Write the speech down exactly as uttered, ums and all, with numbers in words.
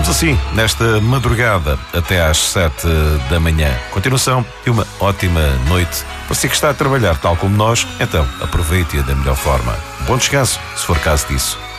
Vamos assim, nesta madrugada até às sete da manhã. Continuação de uma ótima noite. Para si que está a trabalhar tal como nós, então aproveite-a da melhor forma. Bom descanso, se for caso disso.